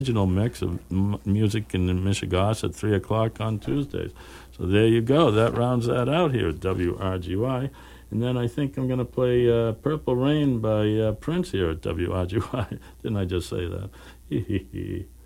original mix of music in Michigas at 3 o'clock on Tuesdays. So there you go. That rounds that out here at WRGY. And then I think I'm going to play Purple Rain by Prince here at WRGY. Didn't I just say that?